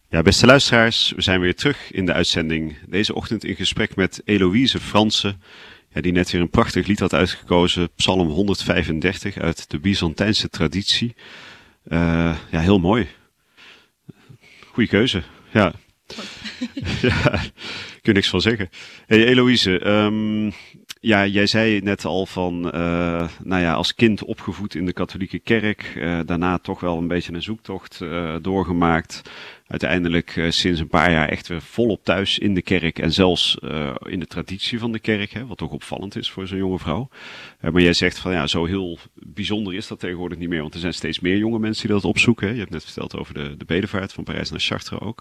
Ja, beste luisteraars, we zijn weer terug in de uitzending. Deze ochtend in gesprek met Eloïse Fransen, die net weer een prachtig lied had uitgekozen. Psalm 135 uit de Byzantijnse traditie. Ja, heel mooi. Goeie keuze, ja. Ja, kun je niks van zeggen. Hey Eloïse, ja, jij zei net al van, als kind opgevoed in de katholieke kerk, daarna toch wel een beetje een zoektocht doorgemaakt. Uiteindelijk sinds een paar jaar echt weer volop thuis in de kerk en zelfs in de traditie van de kerk, hè, wat toch opvallend is voor zo'n jonge vrouw. Maar jij zegt van ja, zo heel bijzonder is dat tegenwoordig niet meer, want er zijn steeds meer jonge mensen die dat opzoeken. Hè. Je hebt net verteld over de bedevaart van Parijs naar Chartres ook.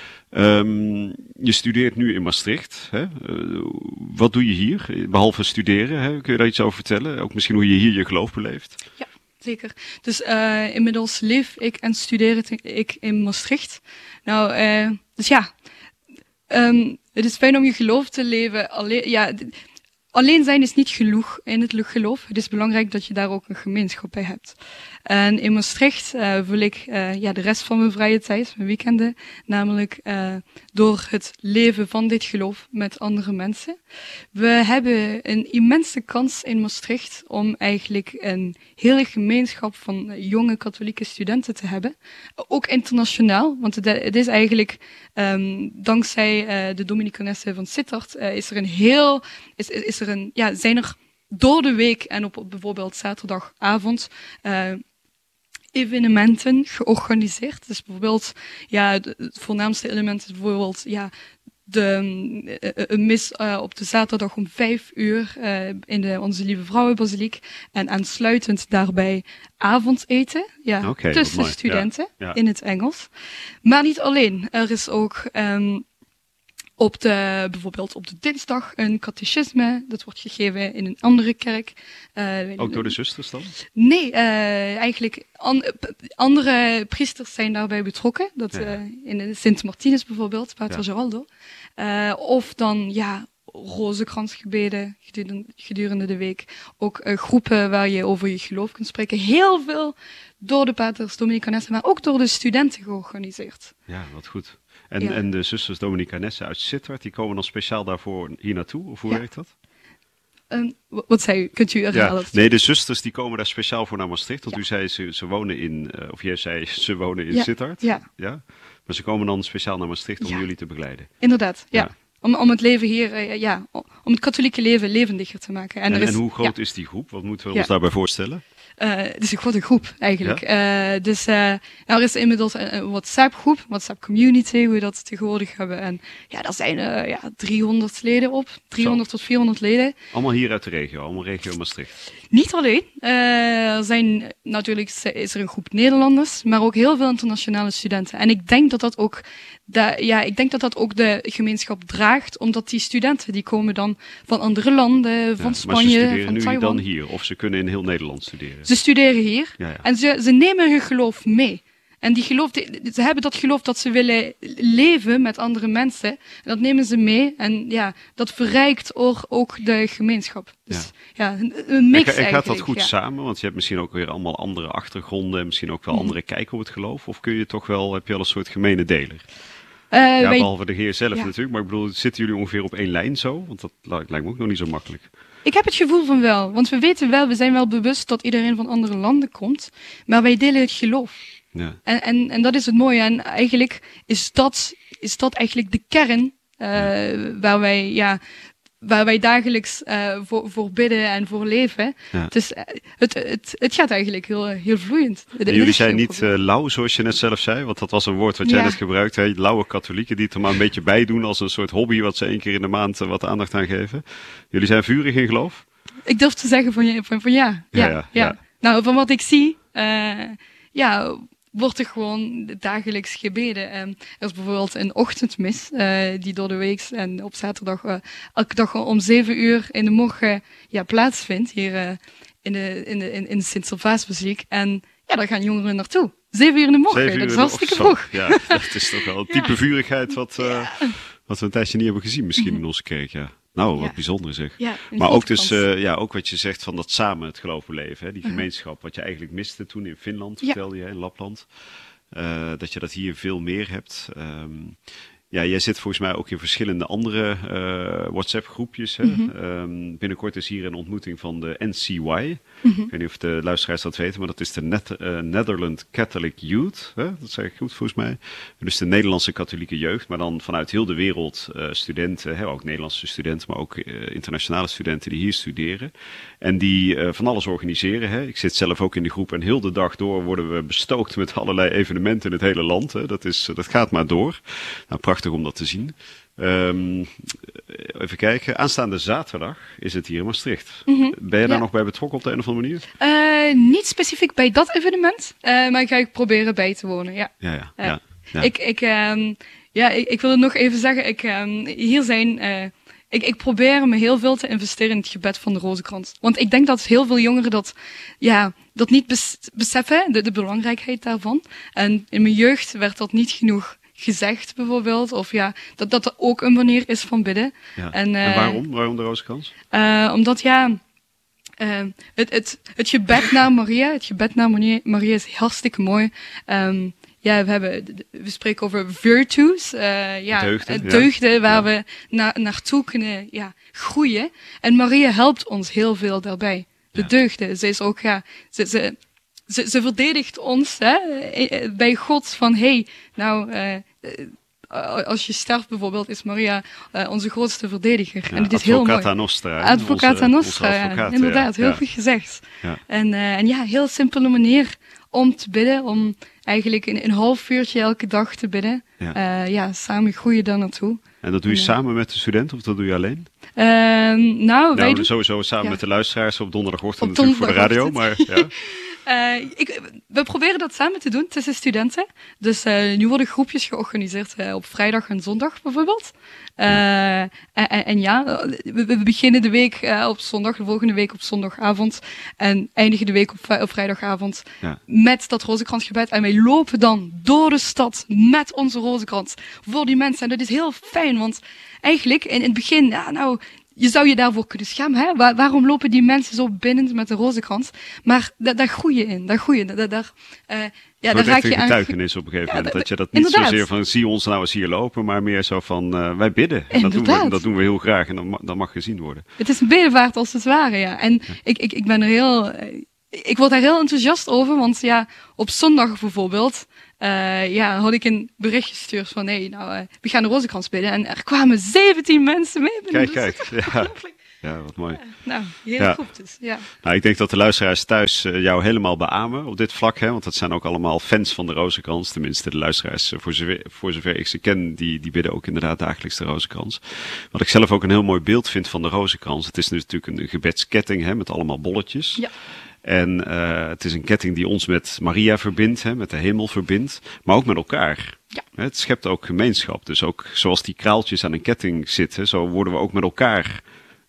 Je studeert nu in Maastricht. Hè? Wat doe je hier, behalve studeren? Hè? Kun je daar iets over vertellen? Ook misschien hoe je hier je geloof beleeft? Ja, zeker. Dus inmiddels leef ik en studeer ik in Maastricht. Nou, dus ja, het is fijn om je geloof te leven. Alleen zijn is niet genoeg in het geloof. Het is belangrijk dat je daar ook een gemeenschap bij hebt. En in Maastricht vul ik de rest van mijn vrije tijd, mijn weekenden, namelijk door het leven van dit geloof met andere mensen. We hebben een immense kans in Maastricht om eigenlijk een hele gemeenschap van jonge katholieke studenten te hebben. Ook internationaal, want het is eigenlijk dankzij de Dominicanessen van Sittard zijn er door de week en op bijvoorbeeld zaterdagavond evenementen georganiseerd. Dus bijvoorbeeld, het voornaamste element is bijvoorbeeld, een mis op de zaterdag om 5:00 in de Onze Lieve Vrouwenbasiliek. En aansluitend daarbij avondeten, tussen studenten in het Engels. Maar niet alleen. Er is ook bijvoorbeeld op de dinsdag een catechisme. Dat wordt gegeven in een andere kerk. Ook door de zusters dan? Nee, eigenlijk andere priesters zijn daarbij betrokken. In de Sint Martinus bijvoorbeeld, Pater Geraldo. Of dan, rozenkransgebeden gedurende de week. Ook groepen waar je over je geloof kunt spreken. Heel veel door de paters Dominicanessen, maar ook door de studenten georganiseerd. Ja, wat goed. En de zusters Dominicanessen uit Sittard, die komen dan speciaal daarvoor hier naartoe? Of hoe werkt dat? Wat zei u? Kunt u herhalen? Nee, de zusters die komen daar speciaal voor naar Maastricht. Want u zei ze wonen in, of jij zei ze wonen in Sittard. Ja. Maar ze komen dan speciaal naar Maastricht om jullie te begeleiden. Inderdaad, ja. Om het leven hier, om het katholieke leven levendiger te maken. En hoe groot is die groep? Wat moeten we ons daarbij voorstellen? Het is een grote groep eigenlijk. Ja? Er is inmiddels een WhatsApp-groep, WhatsApp-community, hoe we dat tegenwoordig hebben. En daar zijn 300 leden op, 300 tot 400 leden. Allemaal hier uit de regio, allemaal regio Maastricht? Niet alleen. Is er een groep Nederlanders, maar ook heel veel internationale studenten. En ik denk dat dat ook de gemeenschap draagt, omdat die studenten die komen dan van andere landen, van Spanje, van Taiwan. Maar ze studeren nu dan hier, of ze kunnen in heel Nederland studeren? Ze studeren hier en ze nemen hun geloof mee. En ze hebben dat geloof dat ze willen leven met andere mensen. En dat nemen ze mee. En dat verrijkt ook de gemeenschap. Dus een mix eigenlijk. En gaat dat goed samen? Want je hebt misschien ook weer allemaal andere achtergronden. En misschien ook wel andere kijk op het geloof. Of heb je al een soort gemene deler? Behalve de Heer zelf natuurlijk. Maar ik bedoel, zitten jullie ongeveer op één lijn zo? Want dat lijkt me ook nog niet zo makkelijk. Ik heb het gevoel van wel. Want we zijn wel bewust dat iedereen van andere landen komt. Maar wij delen het geloof. Ja. En dat is het mooie. En eigenlijk is dat eigenlijk de kern waar wij dagelijks voor bidden en voor leven. Ja. Dus het gaat eigenlijk heel vloeiend. En jullie zijn niet lauw, zoals je net zelf zei, want dat was een woord wat jij net gebruikte. Hè? Lauwe katholieken die het er maar een beetje bij doen als een soort hobby wat ze 1 keer in de maand wat aandacht aan geven. Jullie zijn vurig in geloof? Ik durf te zeggen van ja. Nou, van wat ik zie, wordt er gewoon dagelijks gebeden. Er is bijvoorbeeld een ochtendmis die door de week en op zaterdag elke dag om 7:00 in de morgen plaatsvindt hier in de Sint-Servaasbasiliek. En daar gaan jongeren naartoe. 7:00 in de morgen, dat is hartstikke vroeg. Ja, dat is toch wel een type vurigheid wat we een tijdje niet hebben gezien misschien in onze kerk, Nou, wat bijzonder zeg. Ja, maar ook dus, ook wat je zegt van dat samen het geloof beleven, hè? Die gemeenschap, wat je eigenlijk miste toen in Finland, vertelde je, in Lapland. Dat je dat hier veel meer hebt. Ja, jij zit volgens mij ook in verschillende andere WhatsApp-groepjes. Hè? Binnenkort is hier een ontmoeting van de NCY. Ik weet niet of de luisteraars dat weten, maar dat is de Netherlands Catholic Youth. Hè? Dat zeg ik goed volgens mij. Dus de Nederlandse katholieke jeugd, maar dan vanuit heel de wereld studenten. Hè? Ook Nederlandse studenten, maar ook internationale studenten die hier studeren. En die van alles organiseren. Hè? Ik zit zelf ook in de groep en heel de dag door worden we bestookt met allerlei evenementen in het hele land. Hè? Dat gaat maar door. Nou, prachtig om dat te zien. Even kijken. Aanstaande zaterdag is het hier in Maastricht. Ben je daar nog bij betrokken op de een of andere manier? Niet specifiek bij dat evenement, maar ga ik proberen bij te wonen. Ja. Ik wil het nog even zeggen. Hier zijn... Ik probeer me heel veel te investeren in het gebed van de Rozenkrans. Want ik denk dat heel veel jongeren dat niet beseffen, de belangrijkheid daarvan. En in mijn jeugd werd dat niet genoeg gezegd, bijvoorbeeld. Of dat er ook een manier is van bidden. Ja. En waarom? Waarom de Rozenkrans? Omdat het gebed naar Maria, Maria is hartstikke mooi. We spreken over virtues, deugden waar we naartoe kunnen groeien. En Maria helpt ons heel veel daarbij. De deugden. Ze is ook, ze verdedigt ons bij God van, als je sterft bijvoorbeeld, is Maria onze grootste verdediger. Ja, en het is heel mooi. Advocata Nostra. Inderdaad, heel goed gezegd. Ja. En heel simpele manier om te bidden, om eigenlijk een half uurtje elke dag te bidden. Samen groeien daar naartoe. En dat doe je samen met de studenten of dat doe je alleen? Wij doen sowieso samen met de luisteraars op donderdagochtend natuurlijk voor de radio. Maar, we proberen dat samen te doen tussen studenten. Dus nu worden groepjes georganiseerd op vrijdag en zondag bijvoorbeeld. We beginnen de week op zondag, de volgende week op zondagavond en eindigen de week op vrijdagavond met dat rozenkransgebed. En wij lopen dan door de stad met onze rozenkrans voor die mensen. En dat is heel fijn, want eigenlijk in het begin, je zou je daarvoor kunnen schamen. Hè? Waarom lopen die mensen zo binnen met een rozenkrans? Maar daar groei je in. Daar raak je aan. Getuigenis op een gegeven moment. Dat je dat niet zozeer van, zie ons nou eens hier lopen, maar meer zo van, wij bidden. Dat doen we heel graag en dat mag gezien worden. Het is een bedevaart als het ware, ja. En ik ben er heel... Ik word daar heel enthousiast over, want op zondag bijvoorbeeld... had ik een bericht gestuurd van, we gaan de rozenkrans bidden. En er kwamen 17 mensen mee. Kijk. Ja, wat mooi. Heel goed dus. Ja. Nou, ik denk dat de luisteraars thuis jou helemaal beamen op dit vlak. Hè, want dat zijn ook allemaal fans van de rozenkrans. Tenminste, de luisteraars, voor zover ik ze ken, die bidden ook inderdaad dagelijks de rozenkrans. Wat ik zelf ook een heel mooi beeld vind van de rozenkrans. Het is natuurlijk een gebedsketting met allemaal bolletjes. Ja. En het is een ketting die ons met Maria verbindt, met de hemel verbindt, maar ook met elkaar. Ja. Het schept ook gemeenschap. Dus ook zoals die kraaltjes aan een ketting zitten, zo worden we ook met elkaar,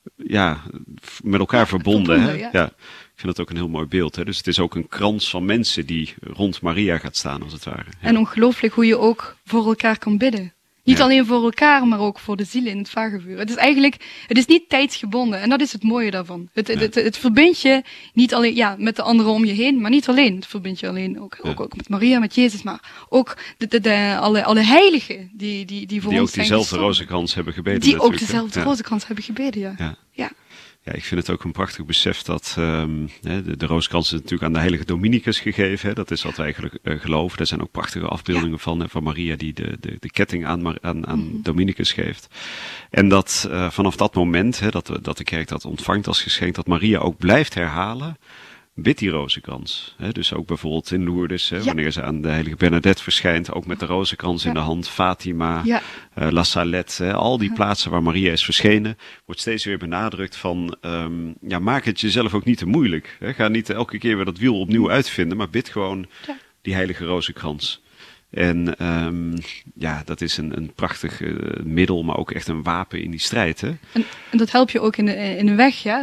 verbonden. Hè? Ja. Ik vind dat ook een heel mooi beeld. Hè? Dus het is ook een krans van mensen die rond Maria gaat staan, als het ware. Ja. En ongelooflijk hoe je ook voor elkaar kan bidden. Niet alleen voor elkaar, maar ook voor de zielen in het vagevuur. Het is niet tijdsgebonden. En dat is het mooie daarvan. Het verbindt je niet alleen, met de anderen om je heen, maar niet alleen. Het verbindt je alleen ook met Maria, met Jezus, maar ook alle heiligen die voor ons ook diezelfde rozenkrans hebben gebeden. Die ook dezelfde rozenkrans hebben gebeden, ja. Ja, ik vind het ook een prachtig besef dat de rozenkrans is natuurlijk aan de heilige Dominicus gegeven. Hè. Dat is wat wij eigenlijk geloven. Er zijn ook prachtige afbeeldingen van Maria die de ketting aan Dominicus geeft. En dat vanaf dat moment, dat de kerk dat ontvangt als geschenk, dat Maria ook blijft herhalen, bid die rozenkrans. Dus ook bijvoorbeeld in Lourdes, wanneer ze aan de heilige Bernadette verschijnt, ook met de rozenkrans in de hand, Fatima, La Salette, al die plaatsen waar Maria is verschenen, wordt steeds weer benadrukt van, maak het jezelf ook niet te moeilijk. Ga niet elke keer weer dat wiel opnieuw uitvinden, maar bid gewoon die heilige rozenkrans. En dat is een prachtig middel, maar ook echt een wapen in die strijd. Hè? En dat helpt je ook in de weg, ja.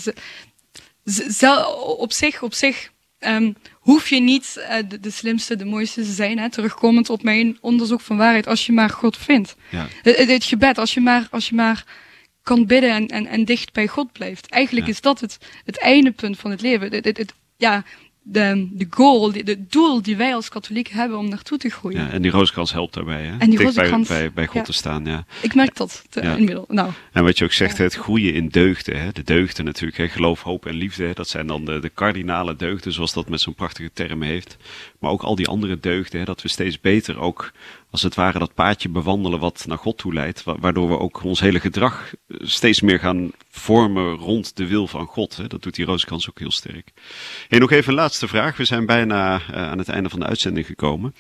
Op zich hoef je niet de slimste, de mooiste te zijn. Hè? Terugkomend op mijn onderzoek van waarheid, als je maar God vindt. Ja. Het gebed, als je maar kan bidden en dicht bij God blijft. Eigenlijk is dat het eindepunt van het leven. de goal, de doel die wij als katholiek hebben om naartoe te groeien. Ja, en die rozenkrans helpt daarbij, hè? En die Dicht rozenkrans, bij God te staan, ja. Ik merk dat inmiddels. Nou. En wat je ook zegt, het groeien in deugden, hè? De deugden natuurlijk, hè? Geloof, hoop en liefde, hè? Dat zijn dan de kardinale deugden, zoals dat met zo'n prachtige term heeft. Maar ook al die andere deugden, hè? Dat we steeds beter ook, als het ware, dat paadje bewandelen wat naar God toe leidt, waardoor we ook ons hele gedrag steeds meer gaan vormen rond de wil van God. Hè? Dat doet die rozenkrans ook heel sterk. Hey, nog even een laatste vraag. We zijn bijna aan het einde van de uitzending gekomen.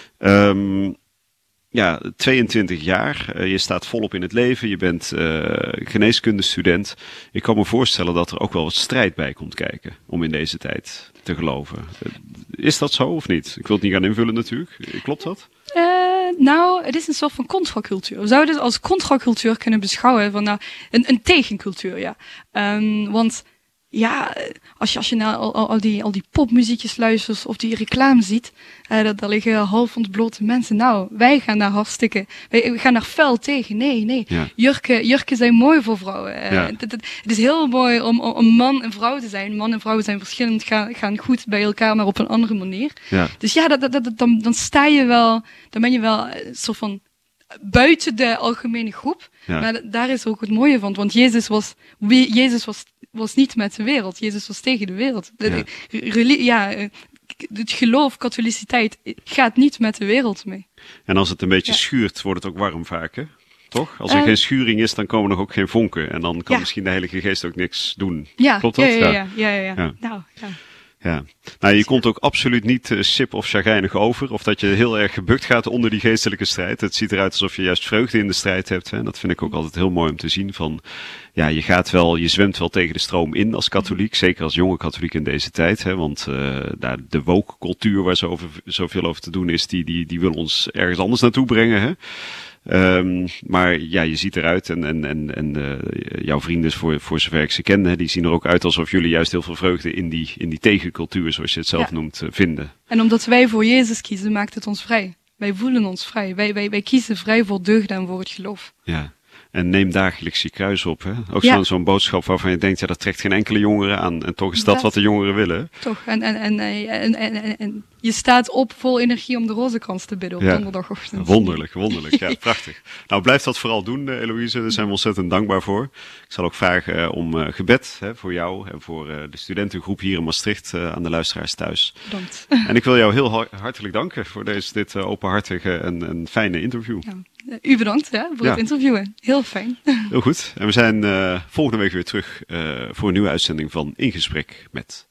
22 jaar, je staat volop in het leven, je bent geneeskundestudent. Ik kan me voorstellen dat er ook wel wat strijd bij komt kijken om in deze tijd te geloven. Is dat zo of niet? Ik wil het niet gaan invullen natuurlijk. Klopt dat? Nou, het is een soort van contracultuur. We zouden het als contracultuur kunnen beschouwen, van een tegencultuur, ja. Want ja, als je naar al die popmuziekjes luistert of die reclame ziet, daar liggen half ontblote mensen. Nou, wij gaan daar wij gaan daar fel tegen. Nee. Ja. Jurken zijn mooi voor vrouwen. Het is heel mooi om man en vrouw te zijn. Man en vrouw zijn verschillend, gaan goed bij elkaar, maar op een andere manier. Ja. Dus ja, dan sta je wel, dan ben je wel een soort van buiten de algemene groep. Ja. Maar daar is ook het mooie van, want Jezus was niet met de wereld. Jezus was tegen de wereld. Het geloof, katholiciteit, gaat niet met de wereld mee. En als het een beetje schuurt, wordt het ook warm vaak, hè? Toch? Als er geen schuring is, dan komen er ook geen vonken. En dan kan misschien de Heilige Geest ook niks doen. Ja, klopt dat? Ja. Nou, ja. Ja, nou, je komt ook absoluut niet sip of chagrijnig over, of dat je heel erg gebukt gaat onder die geestelijke strijd. Het ziet eruit alsof je juist vreugde in de strijd hebt. Hè? En dat vind ik ook altijd heel mooi om te zien. Van, ja, je zwemt wel tegen de stroom in als katholiek, zeker als jonge katholiek in deze tijd. Hè? Want de woke cultuur waar zoveel over te doen is, die wil ons ergens anders naartoe brengen. Hè? Maar ja, je ziet eruit en jouw vrienden, voor zover ik ze ken, die zien er ook uit alsof jullie juist heel veel vreugde in die tegencultuur, zoals je het zelf noemt, vinden. En omdat wij voor Jezus kiezen, maakt het ons vrij. Wij voelen ons vrij. Wij kiezen vrij voor deugd en voor het geloof. Ja. En neem dagelijks je kruis op. Hè? Ook zo'n boodschap waarvan je denkt, dat trekt geen enkele jongere aan. En toch is dat wat de jongeren willen. Toch. En je staat op vol energie om de rozenkrans te bidden op donderdagochtend. Wonderlijk. Ja, prachtig. Nou, blijf dat vooral doen, Eloïse. Daar zijn we ontzettend dankbaar voor. Ik zal ook vragen om gebed voor jou en voor de studentengroep hier in Maastricht aan de luisteraars thuis. Bedankt. En ik wil jou heel hartelijk danken voor dit openhartige en fijne interview. Ja. U bedankt voor het interviewen. Heel fijn. Heel goed. En we zijn volgende week weer terug voor een nieuwe uitzending van In Gesprek met